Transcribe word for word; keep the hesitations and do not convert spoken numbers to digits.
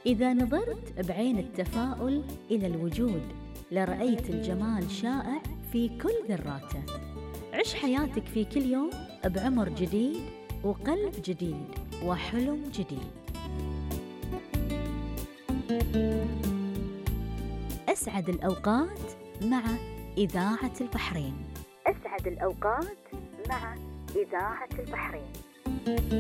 إذا نظرت بعين التفاؤل إلى الوجود لرأيت الجمال شائع في كل ذراته. عش حياتك في كل يوم بعمر جديد وقلب جديد وحلم جديد. أسعد الأوقات مع إذاعة البحرين. أسعد الأوقات مع إذاعة البحرين.